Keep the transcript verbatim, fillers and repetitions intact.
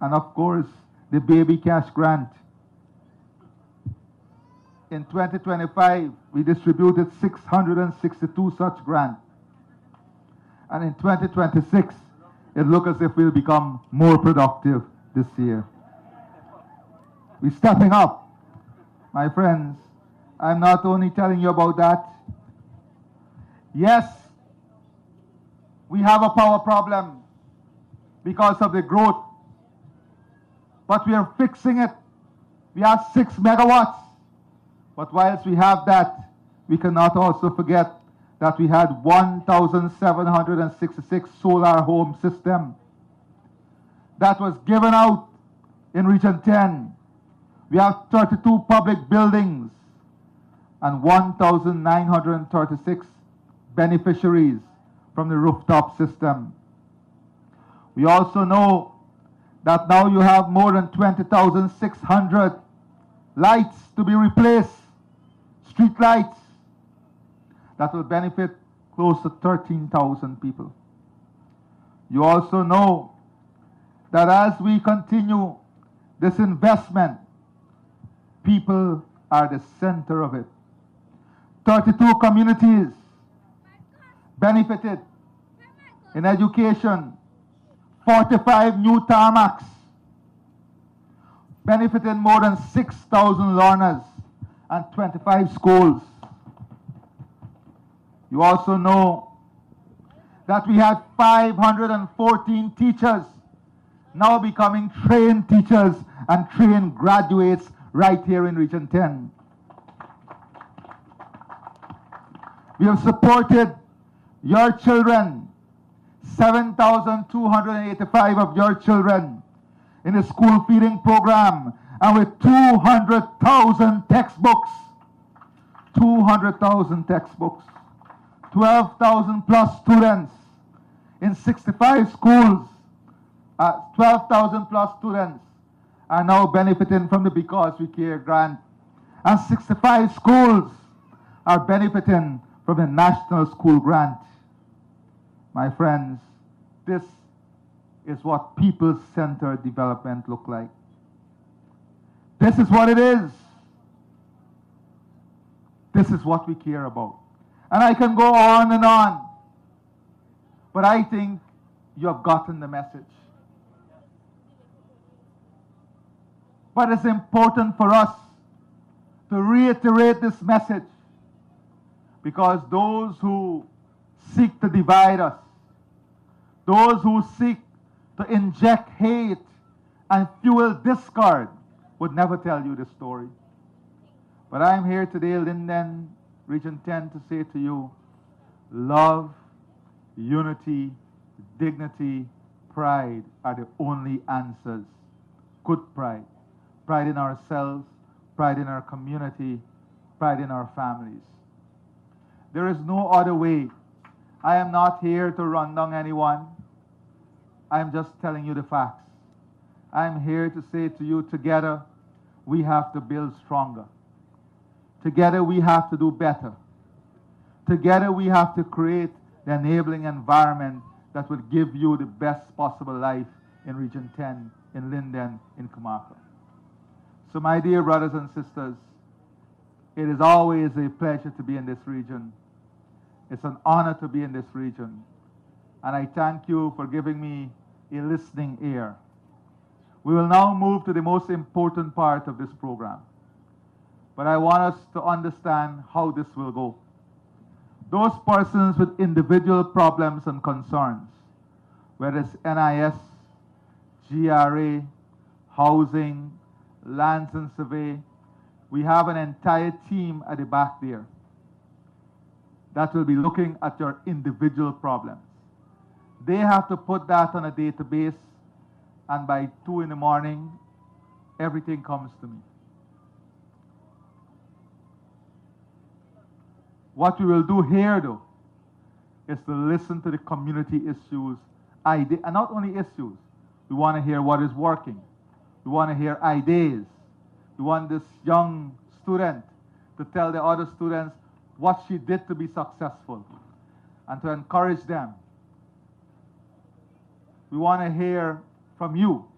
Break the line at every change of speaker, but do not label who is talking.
and of course, the Baby Cash Grant. In twenty twenty-five, we distributed six hundred sixty-two such grants. And in twenty twenty-six, it looks as if we'll become more productive this year. We're stepping up, my friends. I'm not only telling you about that. Yes, we have a power problem because of the growth, but we are fixing it. We have six megawatts. But whilst we have that, we cannot also forget that we had one thousand seven hundred sixty-six solar home system that was given out in Region ten. We have thirty-two public buildings and one thousand nine hundred thirty-six beneficiaries from the rooftop system. We also know that now you have more than twenty thousand six hundred lights to be replaced, street lights, that will benefit close to thirteen thousand people. You also know that as we continue this investment, people are the center of it. thirty-two communities benefited in education, forty-five new tarmacs, benefited more than six thousand learners and twenty-five schools. You also know that we had five hundred fourteen teachers now becoming trained teachers and trained graduates right here in Region ten. We have supported your children, seven thousand two hundred eighty-five of your children in the school feeding program, and with two hundred thousand textbooks, two hundred thousand textbooks, twelve thousand plus students in sixty-five schools, uh, twelve thousand plus students are now benefiting from the Because We Care grant, and sixty-five schools are benefiting from the National School Grant. My friends, this is what people-centered development look like. This is what it is. This is what we care about. And I can go on and on, but I think you have gotten the message. But it's important for us to reiterate this message, because those who seek to divide us, those who seek to inject hate and fuel discord, would never tell you this story. But I'm here today, Linden, Region ten, to say to you, love, unity, dignity, pride are the only answers. Good pride. Pride in ourselves, pride in our community, pride in our families. There is no other way. I am not here to run down anyone. I am just telling you the facts. I am here to say to you, together we have to build stronger. Together we have to do better. Together we have to create the enabling environment that would give you the best possible life in Region ten, in Linden, in Camarco. So my dear brothers and sisters, it is always a pleasure to be in this region. It's an honor to be in this region. And I thank you for giving me a listening ear. We will now move to the most important part of this program. But I want us to understand how this will go. Those persons with individual problems and concerns, whether it's N I S, G R A, housing, lands and survey, we have an entire team at the back there that will be looking at your individual problems. They have to put that on a database, and by two in the morning, everything comes to me. What we will do here, though, is to listen to the community issues, ide- and not only issues. We want to hear what is working. We want to hear ideas. We want this young student to tell the other students what she did to be successful and to encourage them. We want to hear from you.